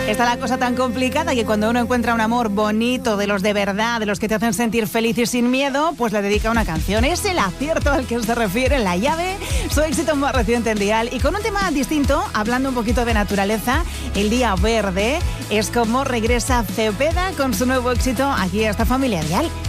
Está la cosa tan complicada que cuando uno encuentra un amor bonito, de los de verdad, de los que te hacen sentir feliz y sin miedo, pues le dedica una canción. Es el acierto al que se refiere La Llave, su éxito más reciente en Dial. Y con un tema distinto, hablando un poquito de naturaleza, El Día Verde, es como regresa Cepeda con su nuevo éxito aquí a esta familia Dial.